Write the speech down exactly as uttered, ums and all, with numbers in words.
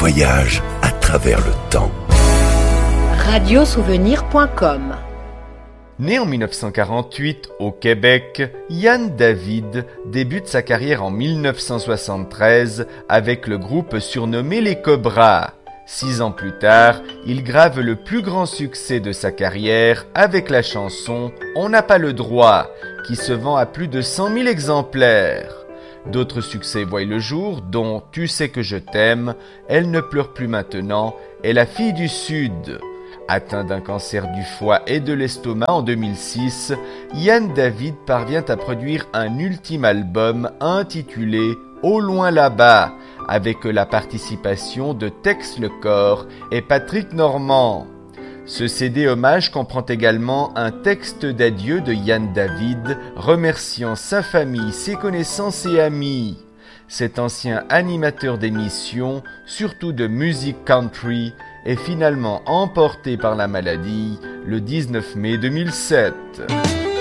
voyage à travers le temps. radiosouvenir point com. Né en dix-neuf cent quarante-huit au Québec, Yann David débute sa carrière en dix-neuf cent soixante-treize avec le groupe surnommé les Cobras. Six ans plus tard, il grave le plus grand succès de sa carrière avec la chanson « On n'a pas le droit » qui se vend à plus de cent mille exemplaires. D'autres succès voient le jour, dont « Tu sais que je t'aime »,« Elle ne pleure plus maintenant » et « La fille du Sud ». Atteint d'un cancer du foie et de l'estomac en deux mille six, Yann David parvient à produire un ultime album intitulé « Au loin là-bas » avec la participation de Tex Lecor et Patrick Normand. Ce C D hommage comprend également un texte d'adieu de Yann David remerciant sa famille, ses connaissances et amis. Cet ancien animateur d'émissions, surtout de musique country, est finalement emporté par la maladie le dix-neuf mai deux mille sept.